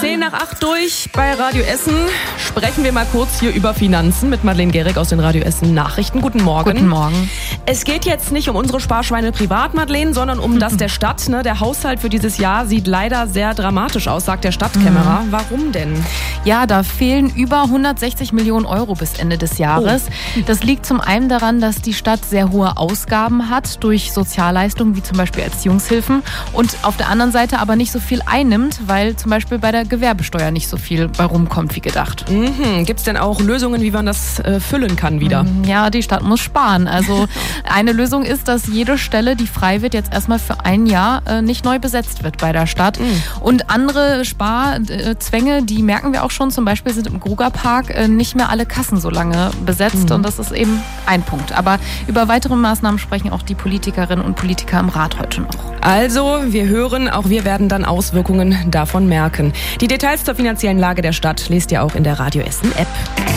7:10 durch bei Radio Essen. Sprechen wir mal kurz hier über Finanzen mit Madeleine Gehrig aus den Radio Essen Nachrichten. Guten Morgen. Guten Morgen. Es geht jetzt nicht um unsere Sparschweine privat, Madeleine, sondern um das der Stadt. Der Haushalt für dieses Jahr sieht leider sehr dramatisch aus, sagt der Stadtkämmerer. Warum denn? Ja, da fehlen über 160 Millionen Euro bis Ende des Jahres. Das liegt zum einen daran, dass die Stadt sehr hohe Ausgaben hat durch Sozialleistungen wie zum Beispiel Erziehungshilfen und auf der anderen Seite aber nicht so viel einnimmt, weil zum Beispiel bei der Gewerbesteuer nicht so viel bei rumkommt wie gedacht. Gibt es denn auch Lösungen, wie man das füllen kann wieder? Ja, die Stadt muss sparen. Also eine Lösung ist, dass jede Stelle, die frei wird, jetzt erstmal für ein Jahr nicht neu besetzt wird bei der Stadt. Und andere Sparzwänge, die merken wir auch schon, zum Beispiel sind im Grugerpark nicht mehr alle Kassen so lange besetzt und das ist eben ein Punkt. Aber über weitere Maßnahmen sprechen auch die Politikerinnen und Politiker im Rat heute noch. Also, wir hören, auch wir werden dann Auswirkungen davon merken. Die Details zur finanziellen Lage der Stadt lest ihr auch in der Radio Essen App.